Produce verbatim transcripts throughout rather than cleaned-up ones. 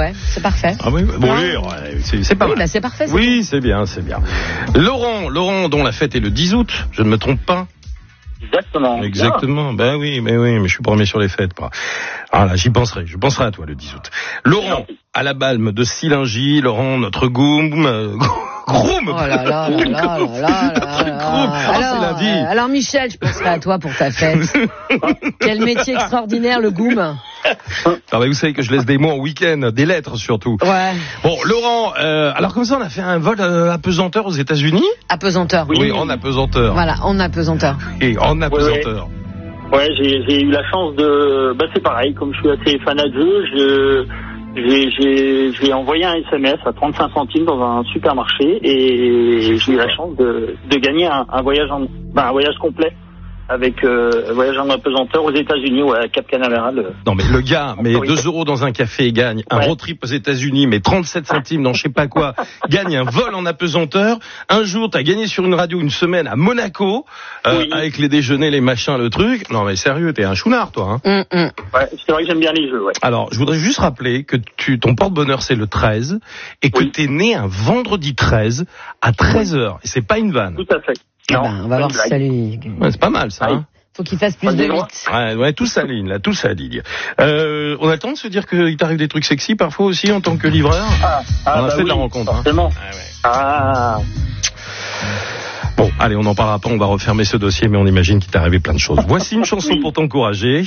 ouais, c'est parfait. Ah oui, bon, oui, ouais, c'est, c'est pas oui, mal. bah c'est parfait. C'est oui, c'est bien, c'est bien. Laurent, Laurent, dont la fête est le dix août, je ne me trompe pas. Exactement. Exactement. Ben bah oui, mais oui, mais je suis premier sur les fêtes, moi. Ah là, j'y penserai. Je penserai à toi le dix août. Laurent, à la Balme de Silingy, Laurent, notre goum, euh, groom. Oh là là là là là là là. Alors, c'est lundi. euh, alors Michel, je penserai à toi pour ta fête. Quel métier extraordinaire, le goum. Ah bah vous savez que je laisse des mots en week-end, des lettres surtout. Ouais. Bon, Laurent, euh, alors comme ça, on a fait un vol euh, apesanteur aux États-Unis. Apesanteur. Oui, oui, en apesanteur. Voilà, en apesanteur. Et en apesanteur. Ouais, ouais j'ai, j'ai eu la chance de... Bah c'est pareil, comme je suis assez fanat de jeu, je... J'ai, j'ai, j'ai envoyé un S M S à trente-cinq centimes dans un supermarché et j'ai eu la chance de, de gagner un, un voyage en, ben un voyage complet avec euh, un voyage en apesanteur aux États-Unis, ouais, à Cap Canaveral. Euh. Non mais le gars met deux euros dans un café et gagne un ouais. road trip aux États-Unis, mais trente-sept centimes dans je sais pas quoi, gagne un vol en apesanteur. Un jour, t'as gagné sur une radio une semaine à Monaco euh, oui. avec les déjeuners, les machins, le truc. Non mais sérieux, t'es un chounard toi. Hein. Mm, mm. Ouais, c'est vrai que j'aime bien les jeux. Ouais. Alors, je voudrais juste rappeler que tu, ton porte-bonheur c'est le treize et que oui. t'es né un vendredi treize à treize heures. Et c'est pas une vanne. Tout à fait. Non, ben, on va voir si ça lui... Ouais, c'est pas mal ça. Hein. Faut qu'il fasse plus de huit. Ouais, ouais, tout s'aligne, là, tout s'aligne. Euh, on a le temps de se dire qu'il t'arrive des trucs sexy parfois aussi en tant que livreur. Ah, ah, on a bah fait oui, de la rencontre. Forcément. Hein. Ah, ouais. Ah. Bon, allez, on en parlera pas, on va refermer ce dossier, mais on imagine qu'il t'est arrivé plein de choses. Voici une chanson oui. pour t'encourager.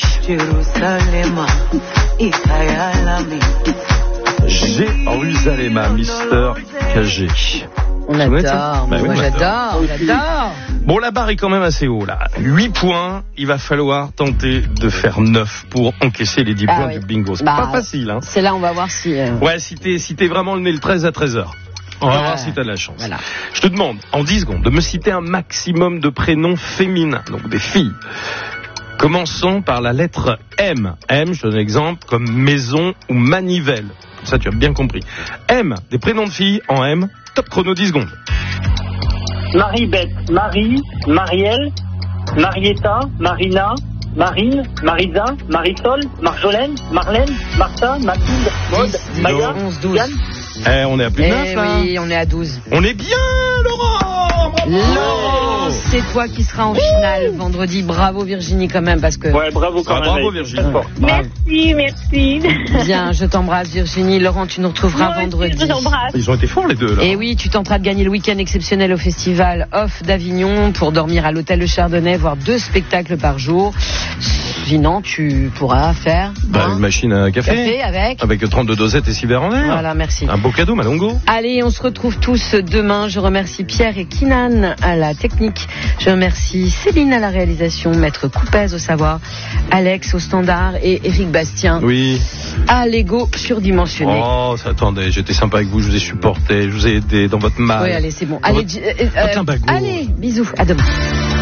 Jérusalem, Mister K G. On adore, bah oui, moi j'adore, j'adore. Bon, la barre est quand même assez haut, là. huit points, il va falloir tenter de faire neuf pour encaisser les dix ah, points oui. du bingo. C'est bah, pas facile, hein. C'est là, on va voir si... Euh... Ouais, si t'es, si t'es vraiment le né le treize à treize heures. On va ah, voir si t'as de la chance. Voilà. Je te demande, en dix secondes, de me citer un maximum de prénoms féminins, donc des filles. Commençons par la lettre M. M, je donne un exemple, comme maison ou manivelle. Ça, tu as bien compris. M, des prénoms de filles en M. Top chrono, dix secondes. Marie-Beth, Marie, Marielle, Marietta, Marina, Marine, Marisa, Marisol, Marjolaine, Marlène, Martha, Mathilde, Maud, Maya, onze, douze. Yann. Eh, on est à plus de eh neuf, là. Oui, on est à douze. On est bien, Laurent. Laurent, c'est toi qui seras en finale vendredi. Bravo Virginie quand même parce que. Ouais, bravo quand ah, même. Bravo Virginie. Merci, merci. Bien, je t'embrasse Virginie. Laurent, tu nous retrouveras Moi vendredi. Aussi, je t'embrasse. Ils ont été forts les deux là. Et oui, tu tenteras de gagner le week-end exceptionnel au festival Off d'Avignon pour dormir à l'hôtel Le Chardonnay, voir deux spectacles par jour. Sinon, tu pourras faire bah, hein, une machine à café, café avec avec trente-deux dosettes et six verres en verre. Voilà, merci. Un beau cadeau, Malongo. Allez, on se retrouve tous demain. Je remercie Pierre et Kinan à la technique. Je remercie Céline à la réalisation, Maître Coupez au savoir, Alex au standard et Éric Bastien. Oui. À l'ego surdimensionné. Oh, ça, attendez, j'étais sympa avec vous, je vous ai supporté, je vous ai aidé dans votre mal. Oui, allez, c'est bon. Allez, votre... euh, euh, allez, bisous, à demain.